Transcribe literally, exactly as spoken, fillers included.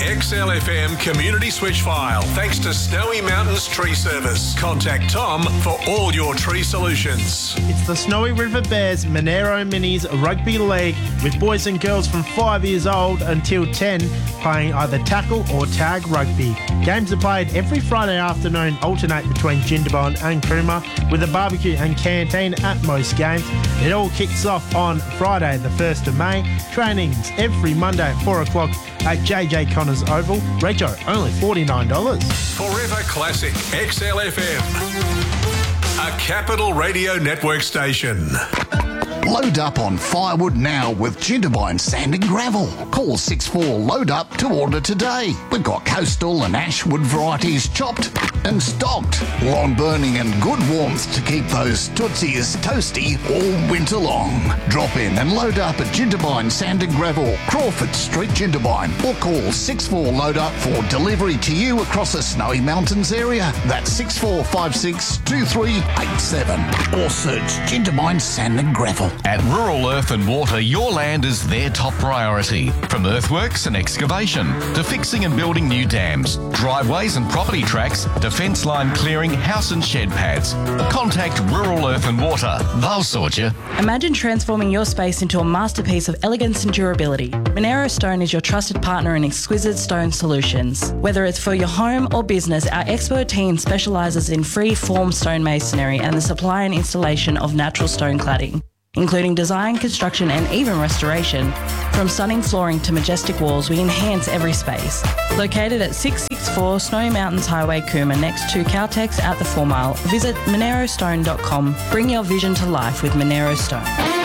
X L F M community switch file thanks to Snowy Mountains Tree Service. Contact Tom for all your tree solutions. It's the Snowy River Bears Monero Minis Rugby League with boys and girls from five years old until ten playing either tackle or tag rugby. Games are played every Friday afternoon, alternate between Jindabyne and Cooma, with a barbecue and canteen at most games. It all kicks off on Friday the first of May. Trainings every Monday at four o'clock at J J Connors Oval. Rego, only forty-nine dollars. Forever Classic X L F M, a Capital Radio Network station. Load up on firewood now with Jindabyne Sand and Gravel. Call six four load up to order today. We've got coastal and ashwood varieties chopped and stocked. Long burning and good warmth to keep those tootsies toasty all winter long. Drop in and load up at Jindabyne Sand and Gravel, Crawford Street, Jindabyne, or call six four load up for delivery to you across the Snowy Mountains area. That's six four five six two three eight seven, or search Jindabyne Sand and Gravel. At Rural Earth and Water, your land is their top priority. From earthworks and excavation to fixing and building new dams, driveways and property tracks to fence line clearing, house and shed pads. Contact Rural Earth and Water. They'll sort you. Imagine transforming your space into a masterpiece of elegance and durability. Monero Stone is your trusted partner in exquisite stone solutions. Whether it's for your home or business, our expert team specialises in free-form stone masonry and the supply and installation of natural stone cladding, including design, construction and even restoration. From stunning flooring to majestic walls, we enhance every space. Located at six sixty-four Snowy Mountains Highway, Cooma, next to Caltex at the four mile, visit monero stone dot com. Bring your vision to life with Monero Stone.